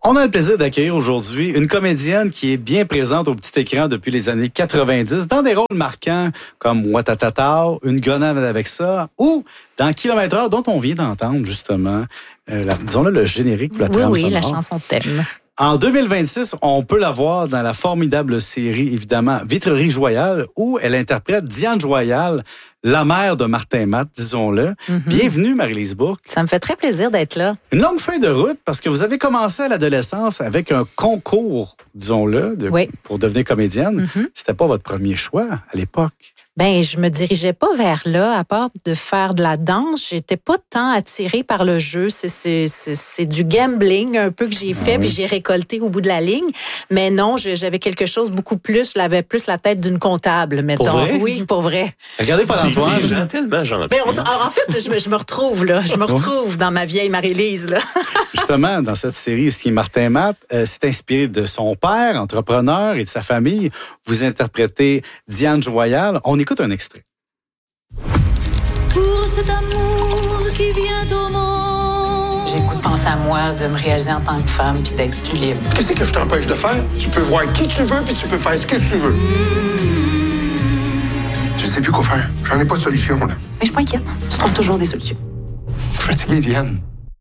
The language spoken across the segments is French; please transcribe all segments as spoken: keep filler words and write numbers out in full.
On a le plaisir d'accueillir aujourd'hui une comédienne qui est bien présente au petit écran depuis les années quatre-vingt-dix dans des rôles marquants comme Ouattatata, Une grenade avec ça ou dans Kilomètre heure dont on vient d'entendre justement, euh, la, disons-le, le générique pour la trame Oui, oui, sonore. la chanson thème. En deux mille vingt-six, on peut la voir dans la formidable série, évidemment, Vitrerie Joyal, où elle interprète Diane Joyal, la mère de Martin Matt, disons-le. Mm-hmm. Bienvenue, Marie-Lise Bourque. Ça me fait très plaisir d'être là. Une longue feuille de route, parce que vous avez commencé à l'adolescence avec un concours, disons-le, de, oui. pour devenir comédienne. Mm-hmm. C'était pas votre premier choix à l'époque. Ben, je me dirigeais pas vers là, à part de faire de la danse. J'étais pas tant attirée par le jeu. C'est, c'est, c'est, c'est du gambling un peu que j'ai fait, ah oui. Puis j'ai récolté au bout de la ligne. Mais non, j'avais quelque chose beaucoup plus. Je l'avais plus la tête d'une comptable, mettons. Pour vrai? Oui, pour vrai. Regardez pas l'Antoine. Des gens tellement gentils. Ben, on, alors, en fait, je me, je me retrouve là. Je me retrouve dans ma vieille Marie-Lise là. Justement, dans cette série, ce qui est Martin Matt, euh, c'est inspiré de son père, entrepreneur, et de sa famille. Vous interprétez Diane Joyal. On écoute un extrait. Pour cet amour qui vient au monde. J'ai le goût de penser à moi, de me réaliser en tant que femme puis d'être plus libre. Qu'est-ce que je t'empêche de faire? Tu peux voir qui tu veux puis tu peux faire ce que tu veux. Mmh. Je sais plus quoi faire. J'en ai pas de solution, là. Mais je suis pas inquiète. Tu trouves toujours des solutions. Je suis fatiguée, Diane.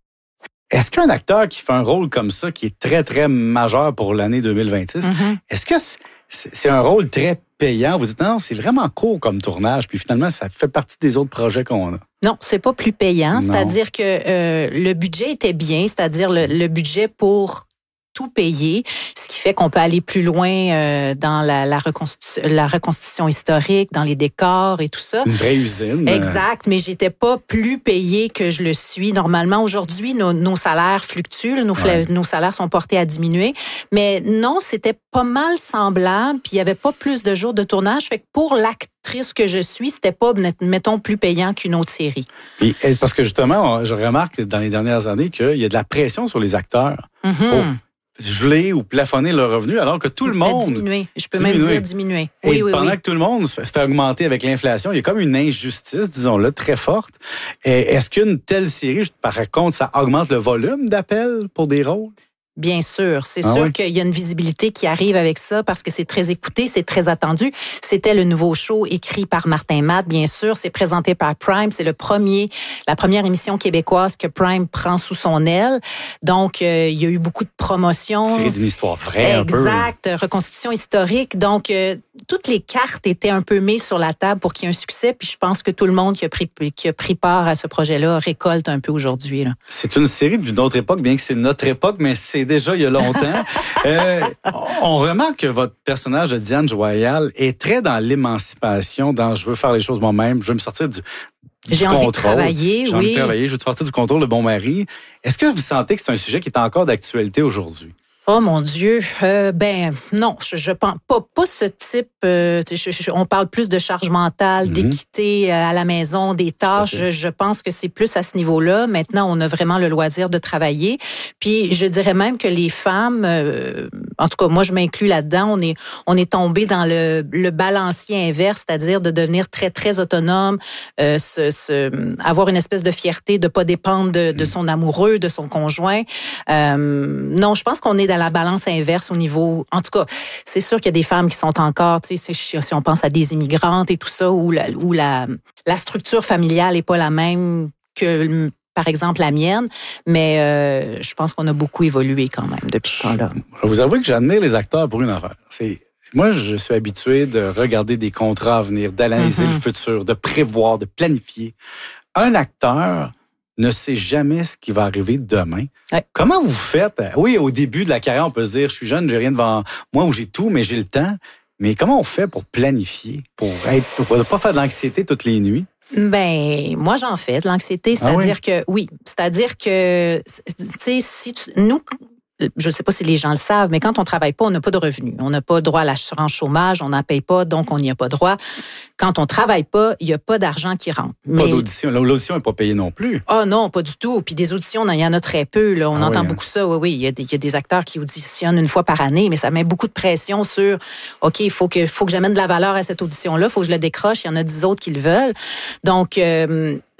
Est-ce qu'un acteur qui fait un rôle comme ça, qui est très, très majeur pour l'année deux mille vingt-six, mm-hmm. est-ce que c'est, c'est un rôle très payant? Vous dites, non, c'est vraiment court comme tournage, puis finalement, ça fait partie des autres projets qu'on a. Non, c'est pas plus payant. Non. C'est-à-dire que euh, le budget était bien, c'est-à-dire le, le budget pour tout payer, ce qui fait qu'on peut aller plus loin euh, dans la, la, reconstitu- la reconstitution historique, dans les décors et tout ça. Une vraie usine. Exact, mais j'étais pas plus payée que je le suis. Normalement, aujourd'hui, nos, nos salaires fluctuent, nos, ouais. nos salaires sont portés à diminuer, mais non, c'était pas mal semblable, puis il y avait pas plus de jours de tournage, fait que pour l'actrice que je suis, c'était pas, mettons, plus payant qu'une autre série. Et, parce que justement, je remarque dans les dernières années qu'il y a de la pression sur les acteurs. Mm-hmm. Pour geler ou plafonner leur revenu, alors que tout le monde... Diminuer. Je peux diminuer. même dire diminuer. Oui, Et oui, pendant oui. que tout le monde se fait augmenter avec l'inflation, il y a comme une injustice, disons-le, très forte. Et est-ce qu'une telle série, par contre, ça augmente le volume d'appels pour des rôles? Bien sûr. C'est ah sûr oui? qu'il y a une visibilité qui arrive avec ça parce que c'est très écouté, c'est très attendu. C'était le nouveau show écrit par Martin Matt, bien sûr. C'est présenté par Prime. C'est le premier, la première émission québécoise que Prime prend sous son aile. Donc, euh, il y a eu beaucoup de promotions. C'est d'une histoire vraie, un peu. Exact. Reconstitution historique. Donc, euh, toutes les cartes étaient un peu mises sur la table pour qu'il y ait un succès. Puis je pense que tout le monde qui a pris, qui a pris part à ce projet-là récolte un peu aujourd'hui, là. C'est une série d'une autre époque, bien que c'est notre époque, mais c'est déjà il y a longtemps. euh, on remarque que votre personnage de Diane Joyal est très dans l'émancipation, dans je veux faire les choses moi-même, je veux me sortir du, du J'ai contrôle. Envie de travailler, J'ai oui. envie de travailler, je veux sortir du contrôle de bon mari. Est-ce que vous sentez que c'est un sujet qui est encore d'actualité aujourd'hui? Oh mon Dieu, euh, ben non, je, je pense pas pas ce type. Euh, je, je, on parle plus de charge mentale, mm-hmm. d'équité à la maison, des tâches. Je, je pense que c'est plus à ce niveau-là. Maintenant, on a vraiment le loisir de travailler. Puis, je dirais même que les femmes, euh, en tout cas, moi, je m'inclus là-dedans. On est on est tombé dans le, le balancier inverse, c'est-à-dire de devenir très très autonome, euh, se, se, avoir une espèce de fierté, de pas dépendre de, de son amoureux, de son conjoint. Euh, non, je pense qu'on est dans la balance inverse au niveau... En tout cas, c'est sûr qu'il y a des femmes qui sont encore, tu sais, si on pense à des immigrantes et tout ça, où la, où la, la structure familiale n'est pas la même que, par exemple, la mienne, mais euh, je pense qu'on a beaucoup évolué quand même depuis ce temps-là. Je vais vous avouer que j'admire les acteurs pour une affaire. C'est... Moi, je suis habitué de regarder des contrats à venir, d'analyser mm-hmm. le futur, de prévoir, de planifier. Un acteur ne sait jamais ce qui va arriver demain. Ouais. Comment vous faites? Oui, au début de la carrière, on peut se dire, je suis jeune, j'ai rien devant moi ou j'ai tout, mais j'ai le temps. Mais comment on fait pour planifier, pour être, pour ne pas faire de l'anxiété toutes les nuits? Ben, moi, j'en fais de l'anxiété. C'est-à-dire ah oui? que, oui, c'est-à-dire que, tu sais, si tu, nous, je ne sais pas si les gens le savent, mais quand on ne travaille pas, on n'a pas de revenus. On n'a pas droit à l'assurance chômage, on n'en paye pas, donc on n'y a pas droit. Quand on ne travaille pas, il n'y a pas d'argent qui rentre. Pas mais... d'audition. L'audition n'est pas payée non plus. Ah oh non, pas du tout. Puis des auditions, il y en a très peu. Là. On ah entend oui, beaucoup ça. Oui, oui. Il y, a des, il y a des acteurs qui auditionnent une fois par année, mais ça met beaucoup de pression sur OK, il faut que, faut que j'amène de la valeur à cette audition-là, il faut que je le décroche. Il y en a dix autres qui le veulent. Donc, euh,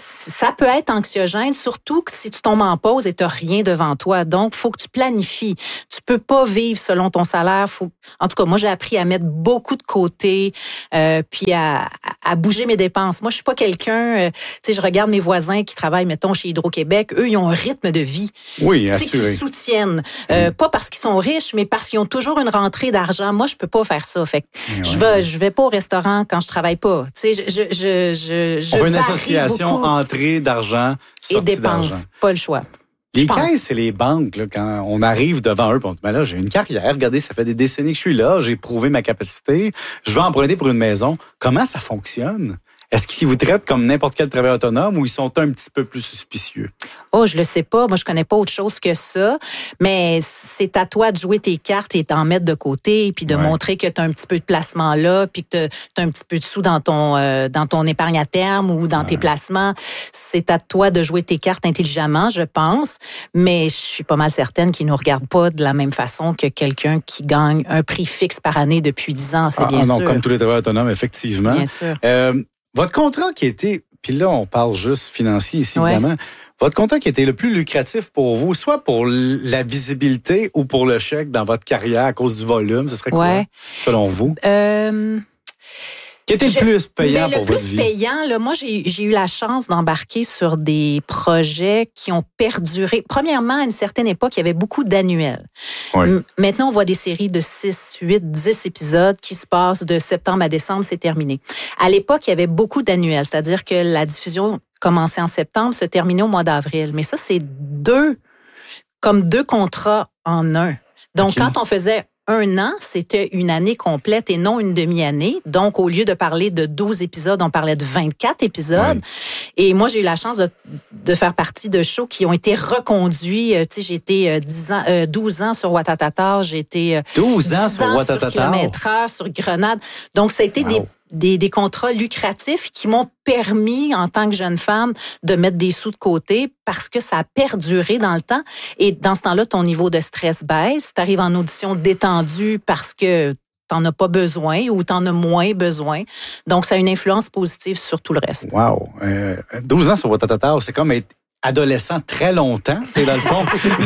ça peut être anxiogène, surtout que si tu tombes en pause et tu n'as rien devant toi. Donc, il faut que tu planifies. Tu peux pas vivre selon ton salaire. Faut... En tout cas, moi, j'ai appris à mettre beaucoup de côté, euh, puis à, à bouger mes dépenses. Moi, je suis pas quelqu'un... Euh, tu sais, je regarde mes voisins qui travaillent, mettons, chez Hydro-Québec. Eux, ils ont un rythme de vie. Oui, assuré. Tu sais, qu'ils soutiennent. Euh, mmh. Pas parce qu'ils sont riches, mais parce qu'ils ont toujours une rentrée d'argent. Moi, je peux pas faire ça. Fait que ouais. je vais, je vais pas au restaurant quand je travaille pas. Tu sais, je, je, je, je, je On fait une association entrée d'argent, sortie et dépenses. D'argent. Pas le choix. Les caisses et les banques, là, quand on arrive devant eux, on dit, ben là, j'ai une carrière, regardez, ça fait des décennies que je suis là, j'ai prouvé ma capacité, je vais emprunter pour une maison. Comment ça fonctionne? Est-ce qu'ils vous traitent comme n'importe quel travailleur autonome ou ils sont un petit peu plus suspicieux? Oh, je le sais pas. Moi, je connais pas autre chose que ça. Mais c'est à toi de jouer tes cartes et t'en mettre de côté, puis de ouais. montrer que tu as un petit peu de placement là, puis que tu as un petit peu de sous dans ton euh, dans ton épargne à terme ou dans ouais. tes placements. C'est à toi de jouer tes cartes intelligemment, je pense. Mais je suis pas mal certaine qu'ils nous regardent pas de la même façon que quelqu'un qui gagne un prix fixe par année depuis dix ans. C'est ah, bien non, sûr. Comme tous les travailleurs autonomes, effectivement. Bien sûr. Euh, Votre contrat qui était, puis là, on parle juste financier ici, ouais. évidemment. Votre contrat qui était le plus lucratif pour vous, soit pour la visibilité ou pour le chèque dans votre carrière à cause du volume, ce serait quoi, ouais. selon vous? Euh... Qui était le plus payant mais pour votre vie? Le plus payant, là, moi, j'ai, j'ai eu la chance d'embarquer sur des projets qui ont perduré. Premièrement, à une certaine époque, il y avait beaucoup d'annuels. Oui. M- maintenant, on voit des séries de six, huit, dix épisodes qui se passent de septembre à décembre, c'est terminé. À l'époque, il y avait beaucoup d'annuels, c'est-à-dire que la diffusion commençait en septembre, se terminait au mois d'avril. Mais ça, c'est deux, comme deux contrats en un. Donc, okay. quand on faisait un an, c'était une année complète et non une demi-année. Donc, au lieu de parler de douze épisodes, on parlait de vingt-quatre épisodes. Ouais. Et moi, j'ai eu la chance de, de faire partie de shows qui ont été reconduits. Tu sais, j'ai été dix ans, euh, douze ans sur Ouattatata. J'ai été douze ans sur Ouattatata. Sur Kilomètre-heure, sur Grenade. Donc, ça a été wow. des Des, des contrats lucratifs qui m'ont permis, en tant que jeune femme, de mettre des sous de côté parce que ça a perduré dans le temps. Et dans ce temps-là, ton niveau de stress baisse. Tu arrives en audition détendu parce que t'en as pas besoin ou t'en as moins besoin. Donc, ça a une influence positive sur tout le reste. Wow! Euh, douze ans sur Ouattatata, c'est comme être adolescent très longtemps, c'est dans le fond.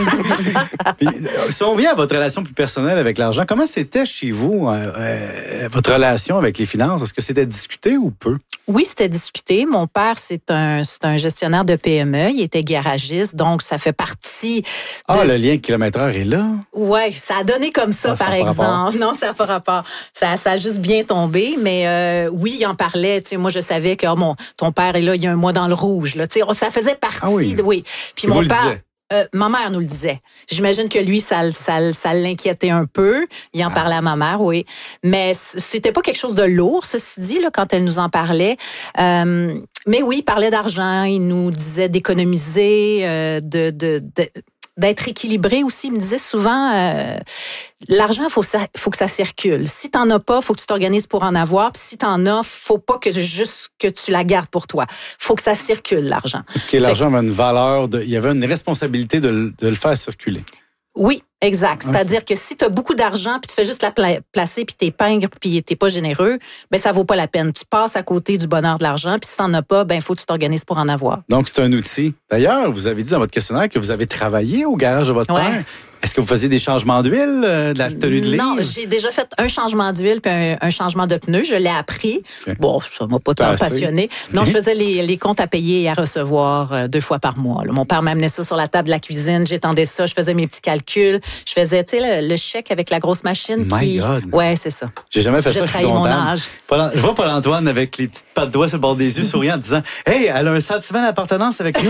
Puis, si on vient à votre relation plus personnelle avec l'argent, comment c'était chez vous, euh, euh, votre relation avec les finances? Est-ce que c'était discuté ou peu? Oui, c'était discuté. Mon père, c'est un, c'est un gestionnaire de P M E. Il était garagiste, donc ça fait partie de... Ah, le lien kilomètre-heure est là? Oui, ça a donné comme ça, ah, par ça exemple. Non, ça n'a pas rapport. Ça, ça a juste bien tombé, mais euh, oui, il en parlait. Tu sais, moi, je savais que oh, mon, ton père est là, il y a un mois dans le rouge. Là. Tu sais, ça faisait partie... Ah, oui. Oui. Puis il mon vous père, le disait. Euh, ma mère nous le disait. J'imagine que lui, ça, ça, ça l'inquiétait un peu. Il en ah. parlait à ma mère, oui. Mais c'était pas quelque chose de lourd, ceci dit, là, quand elle nous en parlait. Euh, mais oui, il parlait d'argent. Il nous disait d'économiser, euh, de, de, de, d'être équilibré aussi. Il me disait souvent, euh, l'argent, il faut, faut que ça circule. Si t'en as pas, faut que tu t'organises pour en avoir. Puis si t'en as, faut pas que juste que tu la gardes pour toi. Faut que ça circule, l'argent. OK, l'argent avait une valeur, de, il y avait une responsabilité de, de le faire circuler. Oui, exact. C'est-à-dire que si tu as beaucoup d'argent puis tu fais juste la pla- placer puis t'es pingre puis t'es pas généreux, ben ça vaut pas la peine. Tu passes à côté du bonheur de l'argent puis si t'en as pas, ben il faut que tu t'organises pour en avoir. Donc c'est un outil. D'ailleurs, vous avez dit dans votre questionnaire que vous avez travaillé au garage de votre ouais. père. Est-ce que vous faisiez des changements d'huile, euh, de la tenue de livre? Non, j'ai déjà fait un changement d'huile puis un, un changement de pneus. Je l'ai appris. Okay. Bon, ça m'a pas tant passionné. Okay. Non, je faisais les, les comptes à payer et à recevoir euh, deux fois par mois. Là. Mon père m'amenait ça sur la table de la cuisine. J'étendais ça. Je faisais mes petits calculs. Je faisais, tu sais, le, le chèque avec la grosse machine. My qui... God. Ouais, c'est ça. J'ai jamais fait je ça. Je trahis mon âge. Paul, je vois Paul-Antoine avec les petites pattes de doigts sur le bord des yeux, souriant, en disant « Hey, elle a un sentiment d'appartenance avec nous. »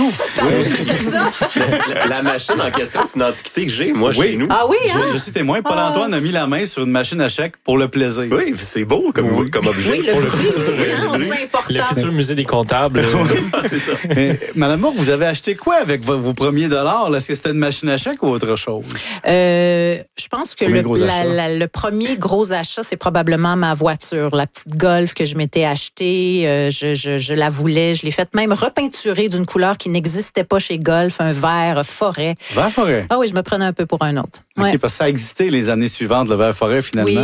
la, la machine en question, c'est une antiquité que j'ai, moi, oui. chez nous. Ah oui, hein? Je, je suis témoin. Paul-Antoine ah. a mis la main sur une machine à chèques pour le plaisir. Oui, c'est beau comme, oui. comme objet. Oui, le pour prix le aussi, hein, c'est important. Le futur musée des comptables. C'est ça. Mais, Madame Moore, vous avez acheté quoi avec vos, vos premiers dollars? Est-ce que c'était une machine à chèques ou autre chose? Euh, je pense que le, la, la, le premier gros achat, c'est probablement ma voiture, la petite Golf que je m'étais achetée. Euh, je, je, je la voulais. Je l'ai faite même repeinturer d'une couleur qui n'existait pas chez Golf, un vert forêt. Vert forêt? Ah oui, je me prenais un peu pour un autre. OK, ouais. parce que ça a existé les années suivantes, le vert forêt, finalement. Oui.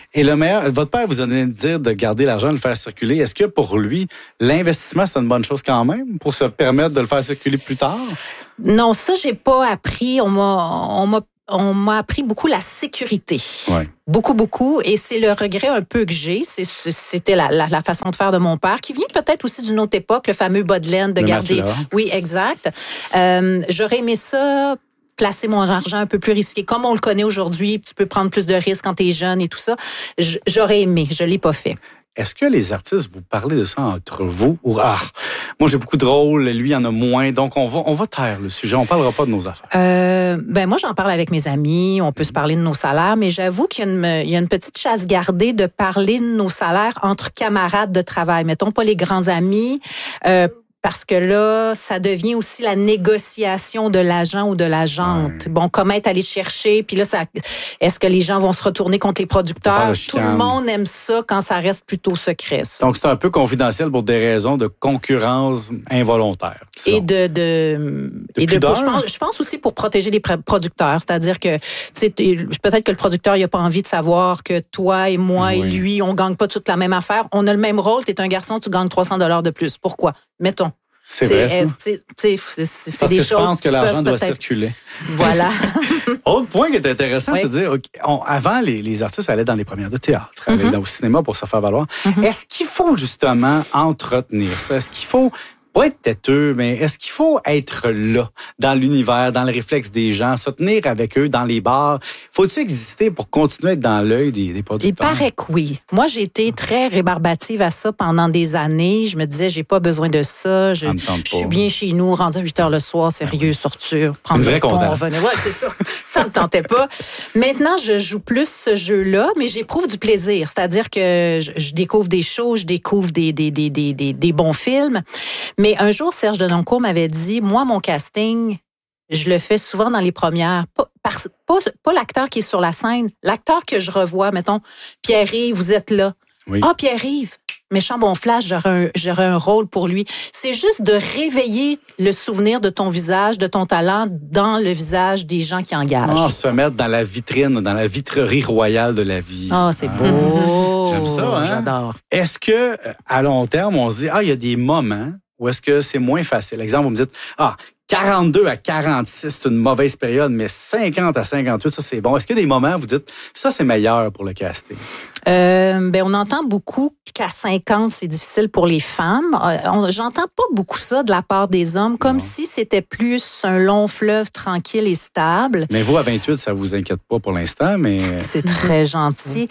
Et le meilleur, votre père vous a donné de dire de garder l'argent, de le faire circuler. Est-ce que pour lui, l'investissement, c'est une bonne chose quand même pour se permettre de le faire circuler plus tard? Non, ça, j'ai pas appris. On m'a, on m'a, on m'a appris beaucoup la sécurité. Ouais. Beaucoup, beaucoup. Et c'est le regret un peu que j'ai. C'est, c'était la, la, la façon de faire de mon père, qui vient peut-être aussi d'une autre époque, le fameux bas de laine, de le garder. matelas. Oui, exact. Euh, j'aurais aimé ça. Placer mon argent un peu plus risqué. Comme on le connaît aujourd'hui, tu peux prendre plus de risques quand tu es jeune et tout ça. J'aurais aimé, je l'ai pas fait. Est-ce que les artistes, vous parlez de ça entre vous? Ou, ah, moi, j'ai beaucoup de rôles, lui, il y en a moins. Donc, on va, on va taire le sujet. On parlera pas de nos affaires. Euh, ben, moi, j'en parle avec mes amis. On peut se parler de nos salaires. Mais j'avoue qu'il y a une, il y a une petite chasse gardée de parler de nos salaires entre camarades de travail. Mettons pas les grands amis. Euh, Parce que là, ça devient aussi la négociation de l'agent ou de l'agente. Ouais. Bon, comment être allé chercher? Puis là, ça, est-ce que les gens vont se retourner contre les producteurs? Tout le monde aime ça quand ça reste plutôt secret, ça. Donc, c'est un peu confidentiel pour des raisons de concurrence involontaire. Et de... de, de et de je, pense, je pense aussi pour protéger les producteurs. C'est-à-dire que, tu sais, peut-être que le producteur, il n'a pas envie de savoir que toi et moi oui. et lui, on ne gagne pas toute la même affaire. On a le même rôle. Tu es un garçon, tu gagnes trois cents dollars de plus. Pourquoi? Mettons. C'est vrai, ça. C'est, c'est, c'est, c'est Parce des que choses je pense que l'argent doit peut-être... circuler. Voilà. Autre point qui est intéressant, oui. c'est de dire, okay, on, avant, les, les artistes allaient dans les premières de théâtre, allaient mm-hmm. dans, au cinéma pour se faire valoir. Mm-hmm. Est-ce qu'il faut justement entretenir ça? Est-ce qu'il faut... pas être têteux, mais est-ce qu'il faut être là, dans l'univers, dans le réflexe des gens, se tenir avec eux dans les bars? Faut-il exister pour continuer à être dans l'œil des, des producteurs? Il paraît que oui. Moi, j'ai été très rébarbative à ça pendant des années. Je me disais, j'ai pas besoin de ça. Je, je suis bien chez nous, rendu à huit heures le soir, sérieux, sortir, prendre le pont, revenir. Ouais, c'est ça. Ça me tentait pas. Maintenant, je joue plus ce jeu-là, mais j'éprouve du plaisir. C'est-à-dire que je, je découvre des shows, je découvre des, des, des, des, des, des bons films. Mais un jour, Serge Denoncourt m'avait dit, moi, mon casting, je le fais souvent dans les premières. Pas, par, pas, pas l'acteur qui est sur la scène, l'acteur que je revois, mettons, Pierre-Yves, vous êtes là. Oui. Ah, Pierre-Yves, méchant bon flash, j'aurais un, j'aurais un rôle pour lui. C'est juste de réveiller le souvenir de ton visage, de ton talent dans le visage des gens qui engagent. Ah, se mettre dans la vitrine, dans la vitrerie royale de la vie. Ah, c'est ah. beau. J'aime ça, hein? J'adore. Est-ce que, à long terme, on se dit, ah, il y a des moments ou est-ce que c'est moins facile? Exemple, vous me dites, ah, quarante-deux à quarante-six, c'est une mauvaise période, mais cinquante à cinquante-huit, ça, c'est bon. Est-ce qu'il y a des moments où vous dites, ça, c'est meilleur pour le casting? Euh, ben, on entend beaucoup qu'à cinquante, c'est difficile pour les femmes. Euh, on, j'entends pas beaucoup ça de la part des hommes, comme non. si c'était plus un long fleuve tranquille et stable. Mais vous, à vingt-huit, ça vous inquiète pas pour l'instant, mais... C'est très gentil.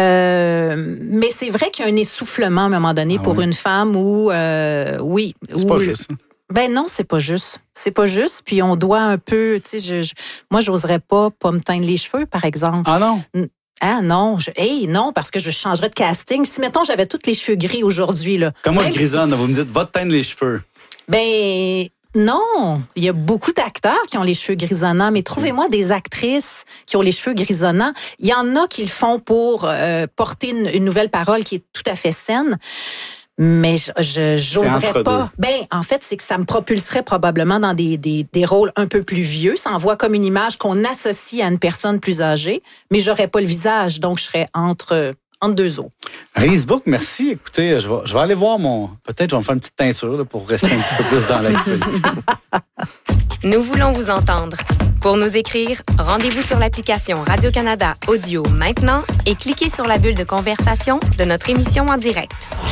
Euh, mais c'est vrai qu'il y a un essoufflement, à un moment donné, ah, pour oui. une femme où, euh, oui... C'est où, pas juste. Ben non, c'est pas juste. C'est pas juste. Puis on doit un peu, tu sais, je, je, moi, j'oserais pas pas me teindre les cheveux, par exemple. Ah non? Ah non, je, hey, non, parce que je changerais de casting. Si, mettons, j'avais tous les cheveux gris aujourd'hui, là. Comme moi, je grisonne, vous me dites, va te teindre les cheveux. Ben... Non, il y a beaucoup d'acteurs qui ont les cheveux grisonnants, mais trouvez-moi des actrices qui ont les cheveux grisonnants. Il y en a qui le font pour euh, porter une, une nouvelle parole qui est tout à fait saine. Mais je, je j'oserais pas. Ben, en fait, c'est que ça me propulserait probablement dans des, des, des rôles un peu plus vieux. Ça envoie comme une image qu'on associe à une personne plus âgée, mais j'aurais pas le visage, donc je serais entre, entre deux eaux. Marie-Lise Bourque, merci. Écoutez, je vais, je vais aller voir mon... Peut-être je vais me faire une petite teinture là, pour rester un petit peu plus dans l'actualité. Nous voulons vous entendre. Pour nous écrire, rendez-vous sur l'application Radio-Canada Audio maintenant et cliquez sur la bulle de conversation de notre émission en direct.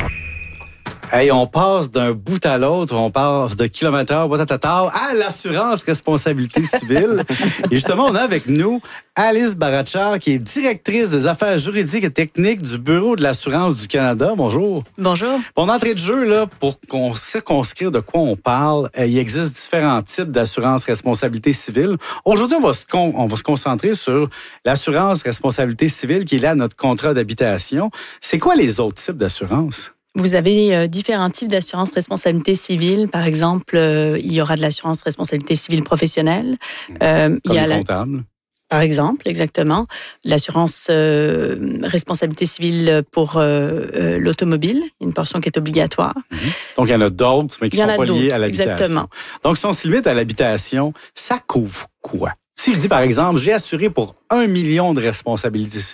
Hey, on passe d'un bout à l'autre, on passe de kilomètre-heure à l'assurance responsabilité civile. Et justement, on a avec nous Alice Barachar, qui est directrice des affaires juridiques et techniques du Bureau de l'assurance du Canada. Bonjour. Bonjour. Pour d'entrée de jeu, là, pour qu'on circonscrire de quoi on parle, euh, il existe différents types d'assurance responsabilité civile. Aujourd'hui, on va, se con- on va se concentrer sur l'assurance responsabilité civile qui est là à notre contrat d'habitation. C'est quoi les autres types d'assurance? Vous avez euh, différents types d'assurance responsabilité civile. Par exemple, euh, il y aura de l'assurance responsabilité civile professionnelle. Euh, Comme il y a la comptable. Par exemple, exactement. L'assurance euh, responsabilité civile pour euh, euh, l'automobile, une portion qui est obligatoire. Mmh. Donc, il y en a d'autres, mais qui ne sont pas liés à l'habitation. Exactement. Donc, si on se limite à l'habitation, ça couvre quoi? Si je dis, par exemple, j'ai assuré pour un million de responsabilités civiles.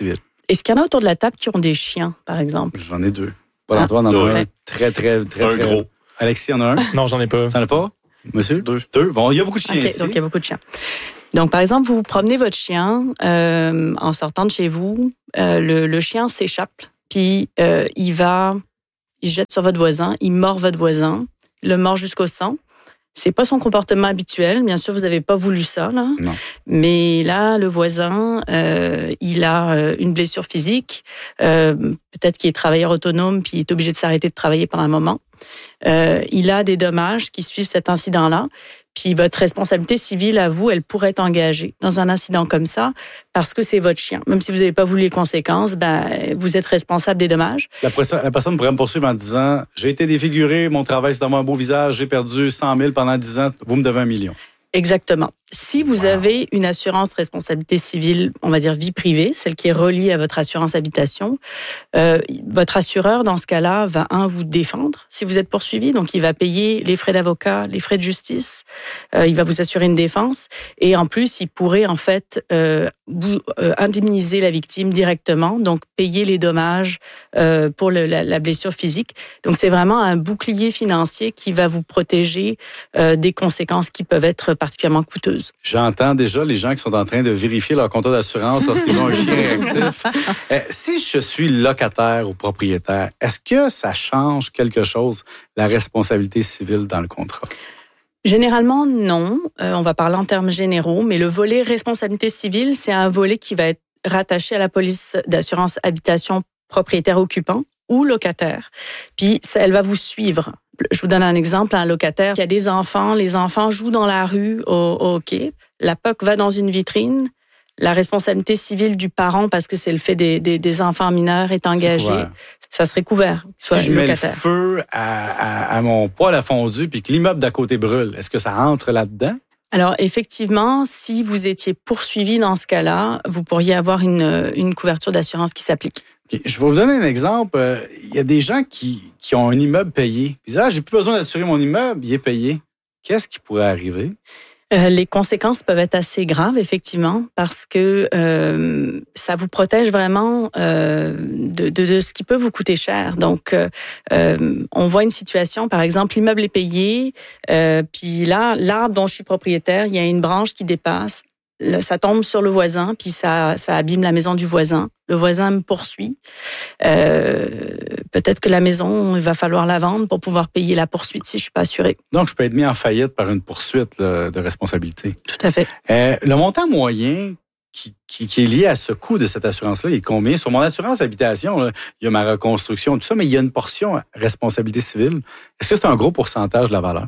Est-ce qu'il y en a autour de la table qui ont des chiens, par exemple? J'en ai deux. Paul-Antoine en a un très, très, très, un très gros. Alexis en a un? Non, j'en ai pas. T'en as pas? Monsieur? Deux. Deux. Bon, il y a beaucoup de chiens Okay, ici. donc, il y a beaucoup de chiens. Donc, par exemple, vous promenez votre chien euh, en sortant de chez vous. Euh, le, le chien s'échappe, puis euh, il va, il se jette sur votre voisin, il mord votre voisin, le mord jusqu'au sang. C'est pas son comportement habituel. Bien sûr, vous n'avez pas voulu ça, là. Non. Mais là, le voisin, euh, il a euh, une blessure physique. Euh, peut-être qu'il est travailleur autonome, puis il est obligé de s'arrêter de travailler pendant un moment. Euh, il a des dommages qui suivent cet incident-là. Puis votre responsabilité civile à vous, elle pourrait être engagée dans un incident comme ça parce que c'est votre chien. Même si vous n'avez pas voulu les conséquences, ben vous êtes responsable des dommages. La, la personne pourrait me poursuivre en disant « J'ai été défiguré, mon travail c'est d'avoir un beau visage, j'ai perdu cent mille pendant dix ans, vous me devez un million. » Exactement. Si vous wow. avez une assurance responsabilité civile, on va dire vie privée, celle qui est reliée à votre assurance habitation, euh, votre assureur, dans ce cas-là, va, un, vous défendre si vous êtes poursuivi. Donc, il va payer les frais d'avocat, les frais de justice. Euh, il va vous assurer une défense. Et en plus, il pourrait, en fait, euh, vous euh, indemniser la victime directement, donc payer les dommages euh, pour le, la, la blessure physique. Donc, c'est vraiment un bouclier financier qui va vous protéger euh, des conséquences qui peuvent être particulièrement coûteuses. J'entends déjà les gens qui sont en train de vérifier leur contrat d'assurance lorsqu'ils ont un chien réactif. Euh, si je suis locataire ou propriétaire, est-ce que ça change quelque chose, la responsabilité civile dans le contrat? Généralement, non. Euh, on va parler en termes généraux, mais le volet responsabilité civile, c'est un volet qui va être rattaché à la police d'assurance habitation propriétaire occupant ou locataire. Puis, ça, elle va vous suivre. Je vous donne un exemple, un locataire qui a des enfants, les enfants jouent dans la rue au, au hockey, la P O C va dans une vitrine, la responsabilité civile du parent, parce que c'est le fait des, des, des enfants mineurs, est engagée, ça serait couvert. Si je mets le feu à, à, à mon poêle à fondu puis que l'immeuble d'à côté brûle, est-ce que ça entre là-dedans? Alors, effectivement, si vous étiez poursuivi dans ce cas-là, vous pourriez avoir une, une couverture d'assurance qui s'applique. Okay. Je vais vous donner un exemple. Il y a des gens qui, qui ont un immeuble payé. Ils disent, ah, j'ai plus besoin d'assurer mon immeuble, il est payé. Qu'est-ce qui pourrait arriver? Euh, les conséquences peuvent être assez graves, effectivement, parce que euh, ça vous protège vraiment euh, de, de, de ce qui peut vous coûter cher. Donc, euh, on voit une situation, par exemple, l'immeuble est payé, euh, puis là, l'arbre dont je suis propriétaire, il y a une branche qui dépasse, ça tombe sur le voisin, puis ça, ça abîme la maison du voisin. Le voisin me poursuit. Euh, peut-être que la maison, il va falloir la vendre pour pouvoir payer la poursuite si je suis pas assurée. Donc, je peux être mis en faillite par une poursuite là, de responsabilité. Tout à fait. Euh, le montant moyen qui, qui, qui est lié à ce coût de cette assurance-là, il est combien? Sur mon assurance habitation, là, il y a ma reconstruction, tout ça, mais il y a une portion responsabilité civile. Est-ce que c'est un gros pourcentage de la valeur?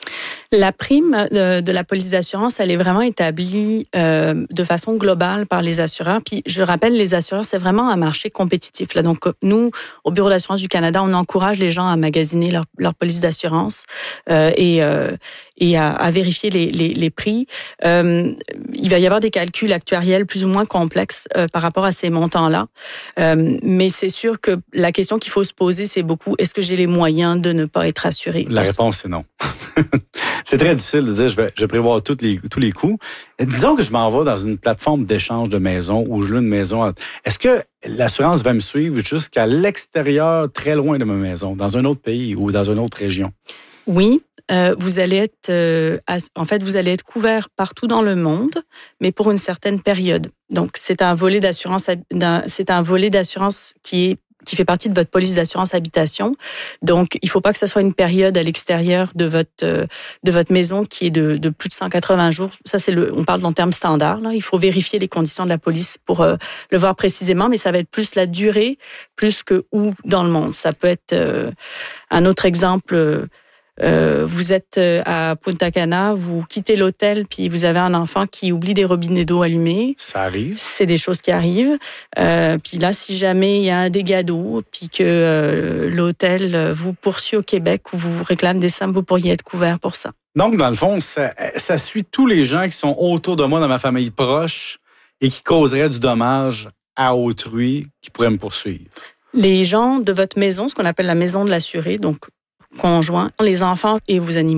La prime de, de la police d'assurance, elle est vraiment établie euh, de façon globale par les assureurs. Puis, je rappelle, les assureurs, c'est vraiment un marché compétitif. Là. Donc, nous, au Bureau d'assurance du Canada, on encourage les gens à magasiner leur, leur police d'assurance euh, et, euh, et à, à vérifier les, les, les prix. Euh, il va y avoir des calculs actuariels plus ou moins complexes euh, par rapport à ces montants-là. Euh, mais c'est sûr que la question qu'il faut se poser, c'est beaucoup, est-ce que j'ai les moyens de ne pas être assuré? La réponse, c'est non. C'est très difficile de dire, je vais, je vais prévoir toutes les, tous les coûts. Et disons que je m'en vais dans une plateforme d'échange de maisons où je loue une maison. Est-ce que l'assurance va me suivre jusqu'à l'extérieur, très loin de ma maison, dans un autre pays ou dans une autre région? Oui, euh, vous allez être, euh, en fait, vous allez être couvert partout dans le monde, mais pour une certaine période. Donc, c'est un volet d'assurance, c'est un volet d'assurance qui est qui fait partie de votre police d'assurance habitation. Donc, il ne faut pas que ce soit une période à l'extérieur de votre euh, de votre maison qui est de, de plus de cent quatre-vingts jours. Ça, c'est le, on parle en termes standards. Là. Il faut vérifier les conditions de la police pour euh, le voir précisément, mais ça va être plus la durée, plus que où dans le monde. Ça peut être euh, un autre exemple. Euh, Euh, vous êtes à Punta Cana, vous quittez l'hôtel, puis vous avez un enfant qui oublie des robinets d'eau allumés. Ça arrive. C'est des choses qui arrivent. Euh, puis là, si jamais il y a un dégât d'eau, puis que euh, l'hôtel vous poursuit au Québec ou vous réclame des sommes, vous pourriez être couvert pour ça. Donc, dans le fond, ça, ça suit tous les gens qui sont autour de moi, dans ma famille proche, et qui causeraient du dommage à autrui, qui pourraient me poursuivre. Les gens de votre maison, ce qu'on appelle la maison de l'assuré, donc conjoint, les enfants et vos animaux.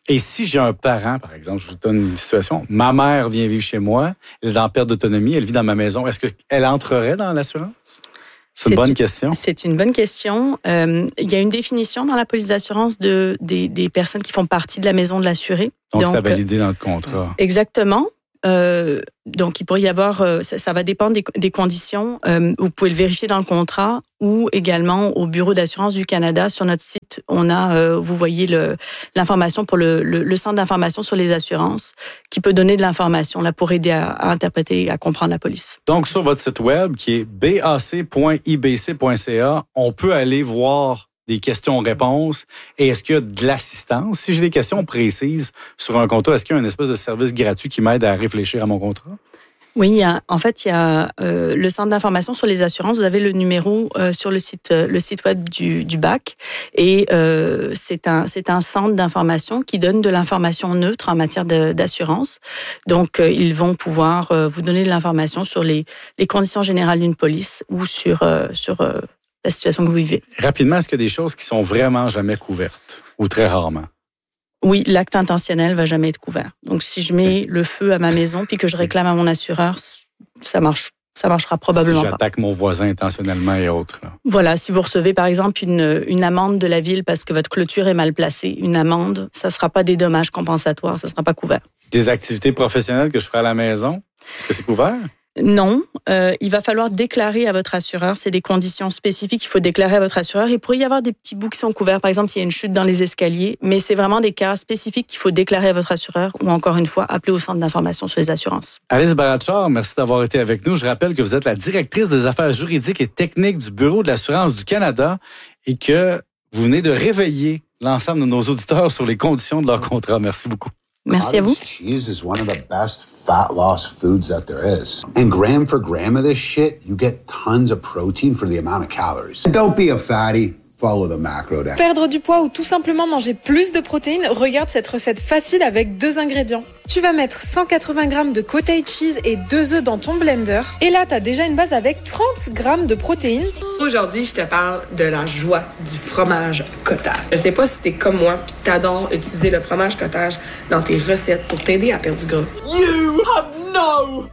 Et si j'ai un parent, par exemple, je vous donne une situation, ma mère vient vivre chez moi, elle est en perte d'autonomie, elle vit dans ma maison, est-ce qu'elle entrerait dans l'assurance? C'est une bonne une, question. C'est une bonne question. Euh, il y a une définition dans la police d'assurance de, des, des personnes qui font partie de la maison de l'assuré. Donc, Donc c'est validé dans le contrat. Exactement. Euh, donc, il pourrait y avoir, euh, ça, ça va dépendre des, des conditions. Euh, vous pouvez le vérifier dans le contrat ou également au Bureau d'assurance du Canada. Sur notre site, on a, euh, vous voyez le, l'information pour le, le, le centre d'information sur les assurances qui peut donner de l'information là pour aider à, à interpréter, à comprendre la police. Donc, sur votre site web qui est b a c point i b c point c a, on peut aller voir des questions-réponses. Et est-ce qu'il y a de l'assistance? Si j'ai des questions précises sur un contrat, est-ce qu'il y a une espèce de service gratuit qui m'aide à réfléchir à mon contrat? Oui, il y a, en fait, il y a euh, le centre d'information sur les assurances. Vous avez le numéro euh, sur le site, euh, le site web du, du B A C. Et euh, c'est un, c'est un centre d'information qui donne de l'information neutre en matière de, d'assurance. Donc, euh, ils vont pouvoir euh, vous donner de l'information sur les, les conditions générales d'une police ou sur euh, sur euh, la situation que vous vivez. Rapidement, est-ce qu'il y a des choses qui sont vraiment jamais couvertes ou très rarement? Oui, l'acte intentionnel va jamais être couvert. Donc, si je mets okay. le feu à ma maison puis que je réclame à mon assureur, ça marche, ça marchera probablement si pas. Si j'attaque mon voisin intentionnellement et autres. Là. Voilà, si vous recevez par exemple une, une amende de la ville parce que votre clôture est mal placée, une amende, ça sera pas des dommages compensatoires, ça sera pas couvert. Des activités professionnelles que je ferai à la maison, est-ce que c'est couvert? Non, euh, il va falloir déclarer à votre assureur. C'est des conditions spécifiques qu'il faut déclarer à votre assureur. Il pourrait y avoir des petits bouts qui sont couverts, par exemple s'il y a une chute dans les escaliers, mais c'est vraiment des cas spécifiques qu'il faut déclarer à votre assureur ou encore une fois, appeler au centre d'information sur les assurances. Alice Baratchard, merci d'avoir été avec nous. Je rappelle que vous êtes la directrice des affaires juridiques et techniques du Bureau de l'assurance du Canada et que vous venez de réveiller l'ensemble de nos auditeurs sur les conditions de leur contrat. Merci beaucoup. Merci à vous. Cheese is one of the best fat loss foods that there is. And gram for gram of this shit, you get tons of protein for the amount of calories. Don't be a fatty. Follow the macro diet. Perdre du poids ou tout simplement manger plus de protéines, regarde cette recette facile avec deux ingrédients. Tu vas mettre cent quatre-vingts grammes de cottage cheese et deux œufs dans ton blender. Et là, t'as déjà une base avec trente grammes de protéines. Aujourd'hui, je te parle de la joie du fromage cottage. Je sais pas si t'es comme moi pis t'adores utiliser le fromage cottage dans tes recettes pour t'aider à perdre du gras. You have no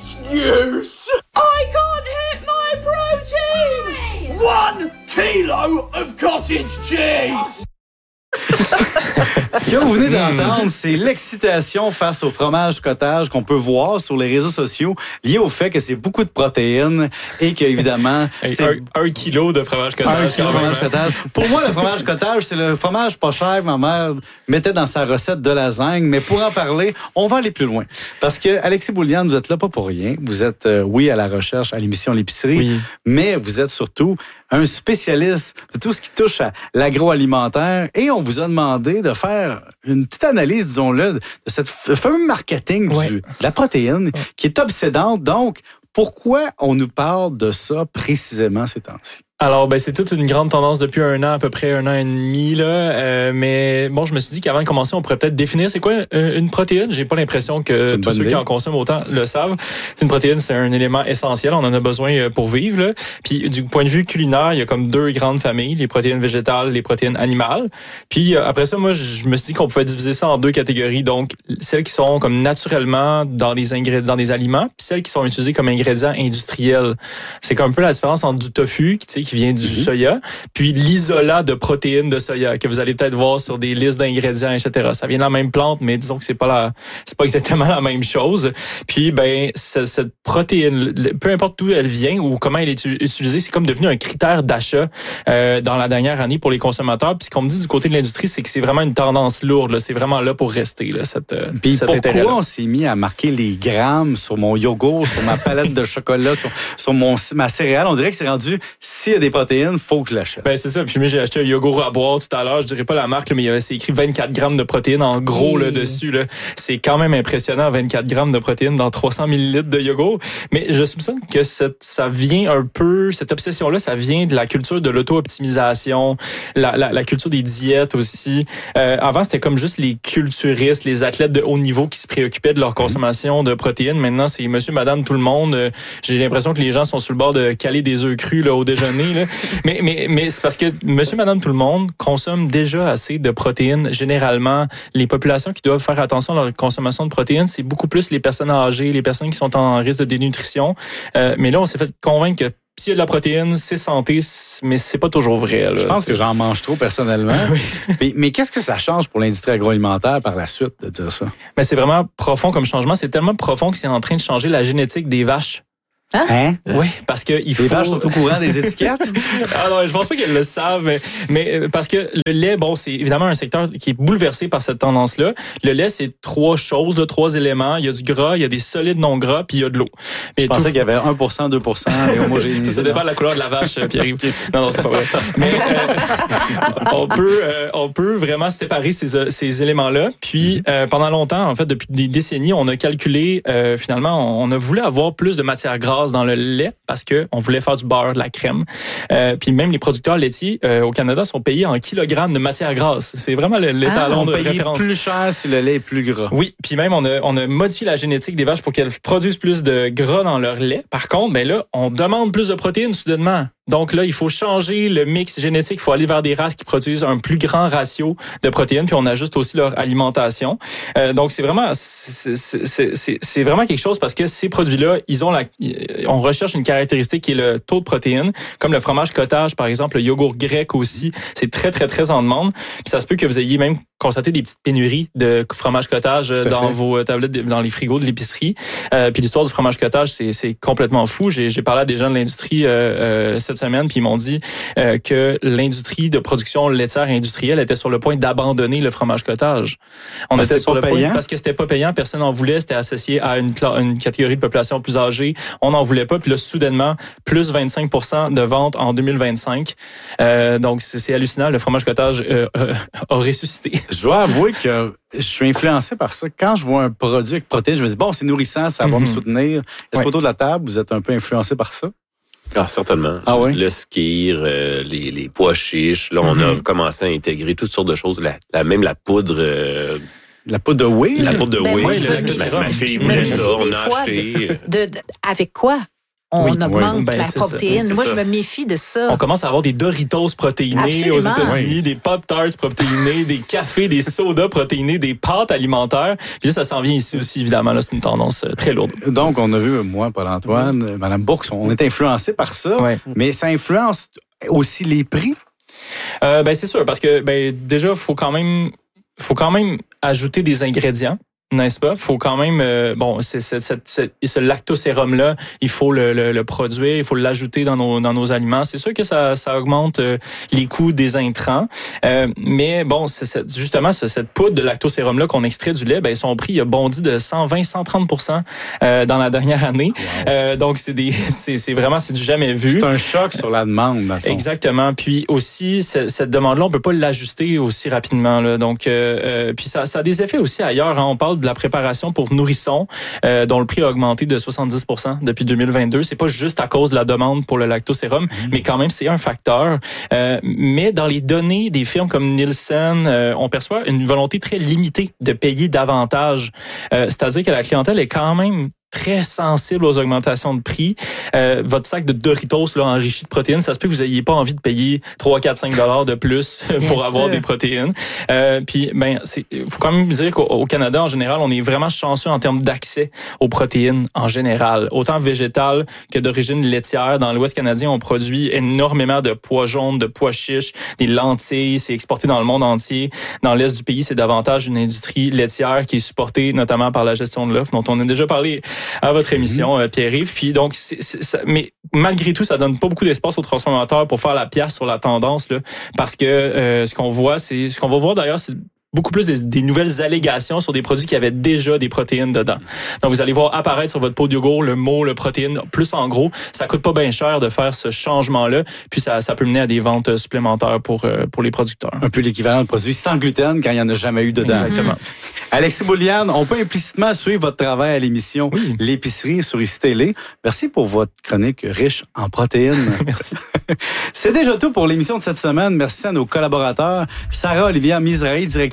excuse! I can't hit my protein! One kilo of cottage cheese! Ce que vous venez d'entendre, c'est l'excitation face au fromage cottage qu'on peut voir sur les réseaux sociaux, lié au fait que c'est beaucoup de protéines et qu'évidemment... Hey, c'est un, un kilo de fromage cottage. Un kilo de fromage cottage. Pour moi, le fromage cottage, c'est le fromage pas cher que ma mère mettait dans sa recette de lasagne. Mais pour en parler, on va aller plus loin. Parce que Alexis Bouliane, vous êtes là pas pour rien. Vous êtes, euh, oui, à la recherche, à l'émission L'Épicerie, oui. Mais vous êtes surtout un spécialiste de tout ce qui touche à l'agroalimentaire. Et on vous a demandé de faire une petite analyse, disons-le, de cette fameux marketing ouais. du, de la protéine ouais. qui est obsédante. Donc, pourquoi on nous parle de ça précisément ces temps-ci? Alors, ben c'est toute une grande tendance depuis un an, à peu près un an et demi, là. Euh, mais bon, je me suis dit qu'avant de commencer, on pourrait peut-être définir c'est quoi euh, une protéine. J'ai pas l'impression que tous ceux idée. qui en consomment autant le savent. C'est une protéine, c'est un élément essentiel. On en a besoin pour vivre, là. Puis, du point de vue culinaire, il y a comme deux grandes familles, les protéines végétales, les protéines animales. Puis, après ça, moi, je me suis dit qu'on pouvait diviser ça en deux catégories. Donc, celles qui sont comme naturellement dans les ingrédients, dans des aliments, puis celles qui sont utilisées comme ingrédients industriels. C'est comme un peu la différence entre du tofu, tu sais, qui vient du mm-hmm. soya, puis l'isolat de protéines de soya que vous allez peut-être voir sur des listes d'ingrédients, et cetera. Ça vient de la même plante, mais disons que c'est pas la, c'est pas exactement la même chose. Puis ben cette, cette protéine, peu importe d'où elle vient ou comment elle est utilisée, c'est comme devenu un critère d'achat euh, dans la dernière année pour les consommateurs. Puis ce qu'on me dit du côté de l'industrie, c'est que c'est vraiment une tendance lourde. Là. C'est vraiment là pour rester là, cette. Puis cet pourquoi on s'est mis à marquer les grammes sur mon yogourt, sur ma palette de chocolat, sur, sur mon ma céréale? On dirait que c'est rendu s'il y a des protéines, il faut que je l'achète. Ben c'est ça. Puis moi, j'ai acheté un yogourt à boire tout à l'heure. Je dirais pas la marque, là, mais il y avait c'est écrit vingt-quatre grammes de protéines en gros mmh. là dessus. Là. C'est quand même impressionnant, vingt-quatre grammes de protéines dans trois cents millilitres de yogourt. Mais je soupçonne que cette, ça vient un peu, cette obsession-là, ça vient de la culture de l'auto-optimisation, la, la, la culture des diètes aussi. Euh, avant, c'était comme juste les culturistes, les athlètes de haut niveau qui se préoccupaient de leur consommation de protéines. Maintenant, c'est monsieur, madame, tout le monde. Euh, j'ai l'impression que les gens sont sur le bord de caler des œufs crus là, au déjeuner. famille. Là. Mais, mais, mais c'est parce que monsieur, madame, tout le monde consomme déjà assez de protéines. Généralement, les populations qui doivent faire attention à leur consommation de protéines, c'est beaucoup plus les personnes âgées, les personnes qui sont en risque de dénutrition. Euh, mais là, on s'est fait convaincre que s'il y a de la protéine, c'est santé, mais c'est pas toujours vrai. Là, je pense que j'en mange trop personnellement. Oui. mais, mais qu'est-ce que ça change pour l'industrie agroalimentaire par la suite de dire ça? Mais c'est vraiment profond comme changement. C'est tellement profond que c'est en train de changer la génétique des vaches. Hein? hein? Oui, parce que il faut... Les vaches sont au courant des étiquettes? Ah non, je pense pas qu'elles le savent, mais, mais parce que le lait, bon, c'est évidemment un secteur qui est bouleversé par cette tendance-là. Le lait, c'est trois choses, là, trois éléments. Il y a du gras, il y a des solides non gras, puis il y a de l'eau. Je pensais tout... qu'il y avait un pour cent, deux pour cent et homogénéisé. Ça, ça dépend de la couleur de la vache, Pierre-Yves. Non, non, c'est pas vrai. Mais euh, on peut, euh, on peut vraiment séparer ces, ces éléments-là. Puis euh, pendant longtemps, en fait, depuis des décennies, on a calculé. Euh, finalement, on a voulu avoir plus de matière grasse dans le lait parce que on voulait faire du beurre, de la crème. Euh, puis même les producteurs laitiers euh, au Canada sont payés en kilogrammes de matière grasse. C'est vraiment l'étalon ah, de référence. Plus cher si le lait est plus gras. Oui, puis même on a on a modifié la génétique des vaches pour qu'elles produisent plus de gras dans leur lait. Par contre, ben là, on demande plus de protéines soudainement. Donc là, il faut changer le mix génétique. Il faut aller vers des races qui produisent un plus grand ratio de protéines, puis on ajuste aussi leur alimentation. Euh, donc c'est vraiment, c'est, c'est, c'est, c'est vraiment quelque chose parce que ces produits-là, ils ont la, on recherche une caractéristique qui est le taux de protéines, comme le fromage cottage, par exemple, le yogourt grec aussi. C'est très très très en demande. Puis ça se peut que vous ayez même constaté des petites pénuries de fromage cottage dans fait. vos tablettes, dans les frigos de l'épicerie. Euh, puis l'histoire du fromage cottage, c'est, c'est complètement fou. J'ai, j'ai parlé à des gens de l'industrie euh, euh, cette semaine, puis ils m'ont dit euh, que l'industrie de production laitière industrielle était sur le point d'abandonner le fromage cottage. On parce était sur le payant. point parce que c'était pas payant, personne n'en voulait, c'était associé à une, une catégorie de population plus âgée, on n'en voulait pas, puis là soudainement plus vingt-cinq pour cent de ventes en deux mille vingt-cinq. Euh, donc c'est, c'est hallucinant, le fromage cottage euh, euh, a ressuscité. Je dois avouer que je suis influencé par ça. Quand je vois un produit avec protéines, je me dis bon, c'est nourrissant, ça va mm-hmm. me soutenir. Est-ce ouais. qu'autour de la table, vous êtes un peu influencé par ça? Ah, certainement. Ah oui? Le skir, euh, les, les pois chiches. Là, on mm-hmm. a commencé à intégrer toutes sortes de choses. La, la, même la poudre... Euh, la poudre de whey? La poudre de ben whey. Moi, ma, ma fille voulait ça, on a acheté. De, de, avec quoi? On oui, augmente oui. Ben, la protéine. Ça, Moi, ça. je me méfie de ça. On commence à avoir des Doritos protéinés Absolument. aux États-Unis, oui. des Pop-Tarts protéinés, des cafés, des sodas protéinés, des pâtes alimentaires. Puis là, ça s'en vient ici aussi, évidemment. Là, c'est une tendance très lourde. Donc, on a vu, moi, Paul-Antoine, oui. Mme Bourque, on est influencé par ça, oui. mais ça influence aussi les prix? Euh, ben, c'est sûr, parce que ben, déjà, il faut quand même, faut quand même ajouter des ingrédients. N'est-ce pas? Il faut quand même... Euh, bon, c'est, c'est, c'est, c'est, ce lactosérum-là, il faut le, le, le produire, il faut l'ajouter dans nos, dans nos aliments. C'est sûr que ça, ça augmente euh, les coûts des intrants. Euh, mais bon, c'est, c'est, justement, c'est, cette poudre de lactosérum-là qu'on extrait du lait, ben, son prix a bondi de cent vingt à cent trente pour cent euh, dans la dernière année. Wow. Euh, donc, c'est, des, c'est, c'est vraiment c'est du jamais vu. C'est un choc sur la demande, dans le fond. Exactement. Puis aussi, cette, cette demande-là, on peut pas l'ajuster aussi rapidement. Là. Donc, euh, euh, puis ça, ça a des effets aussi ailleurs. Hein. On parle de la préparation pour nourrissons, euh, dont le prix a augmenté de soixante-dix pour cent depuis deux mille vingt-deux. C'est pas juste à cause de la demande pour le lactosérum, mmh. mais quand même, c'est un facteur. Euh, mais dans les données des firmes comme Nielsen, euh, on perçoit une volonté très limitée de payer davantage. Euh, c'est-à-dire que la clientèle est quand même très sensible aux augmentations de prix. Euh, votre sac de Doritos là, enrichi de protéines, ça se peut que vous n'ayez pas envie de payer trois, quatre, cinq dollars de plus pour Bien avoir sûr. des protéines. Euh, puis, ben, c'est, faut quand même dire qu'au au Canada, en général, on est vraiment chanceux en termes d'accès aux protéines en général. Autant végétales que d'origine laitière. Dans l'Ouest canadien, on produit énormément de pois jaunes, de pois chiches, des lentilles. C'est exporté dans le monde entier. Dans l'Est du pays, c'est davantage une industrie laitière qui est supportée notamment par la gestion de l'offre, dont on a déjà parlé à votre émission, mmh. Pierre-Yves. Puis donc, c'est, c'est, ça, mais malgré tout, ça donne pas beaucoup d'espace aux transformateurs pour faire la pièce sur la tendance, là, parce que euh, ce qu'on voit, c'est ce qu'on va voir d'ailleurs, c'est beaucoup plus des, des nouvelles allégations sur des produits qui avaient déjà des protéines dedans. Donc, vous allez voir apparaître sur votre pot de yogourt le mot, le protéine, plus en gros. Ça coûte pas bien cher de faire ce changement-là, puis ça, ça peut mener à des ventes supplémentaires pour, euh, pour les producteurs. Un peu l'équivalent de produits sans gluten quand il n'y en a jamais eu dedans. Exactement. Mmh. Alexis Bouliane, on peut implicitement suivre votre travail à l'émission oui. L'épicerie sur I C Télé. Merci pour votre chronique riche en protéines. Merci. C'est déjà tout pour l'émission de cette semaine. Merci à nos collaborateurs. Sarah Olivia Mizrahi, directrice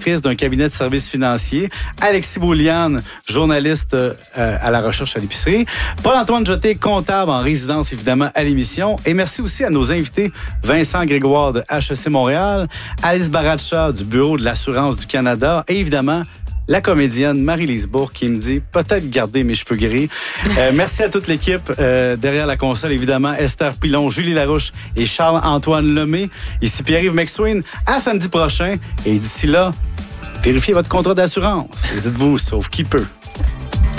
directrice d'un cabinet de services financiers. Alexis Bouliane, journaliste euh, à la recherche à l'épicerie. Paul-Antoine Jeté, comptable en résidence, évidemment, à l'émission. Et merci aussi à nos invités, Vincent Grégoire de H E C Montréal, Alice Baracha du Bureau de l'assurance du Canada et évidemment, la comédienne Marie-Lise Bourque qui me dit peut-être garder mes cheveux gris. Euh, merci à toute l'équipe euh, derrière la console, évidemment, Esther Pilon, Julie Larouche et Charles-Antoine Lemay. Ici Pierre-Yves McSween. À samedi prochain. Et d'ici là, vérifiez votre contrat d'assurance. Et dites-vous, sauf qui peut.